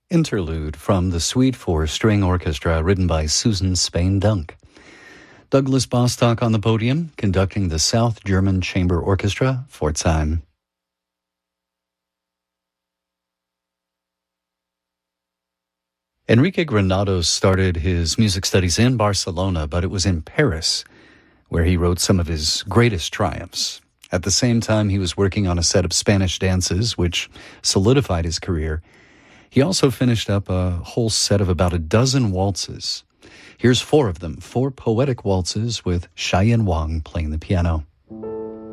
Interlude from the Suite for String Orchestra, written by Susan Spain Dunk. Douglas Bostock on the podium, conducting the South German Chamber Orchestra, Pforzheim. Enrique Granados started his music studies in Barcelona, but it was in Paris where he wrote some of his greatest triumphs. At the same time, he was working on a set of Spanish dances, which solidified his career. He also finished up a whole set of about a dozen waltzes. Here's 4 of them, 4 poetic waltzes with Xiaoyan Wang playing the piano.